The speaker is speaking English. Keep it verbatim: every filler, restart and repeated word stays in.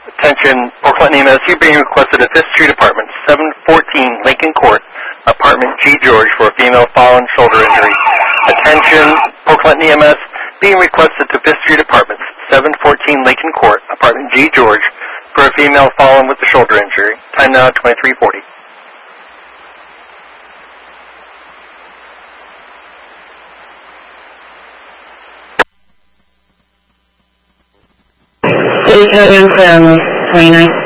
Attention, Port Clinton E M S, you're being requested at Fifth Street Apartment, seven fourteen Lincoln Court, apartment G. George, for a female fallen shoulder injury. Attention, Port Clinton E M S, being requested to Fifth Street Apartments, seven fourteen Lincoln Court, apartment G. George, for a female fallen with a shoulder injury. Time now twenty-three forty. eight oh from twenty-nine.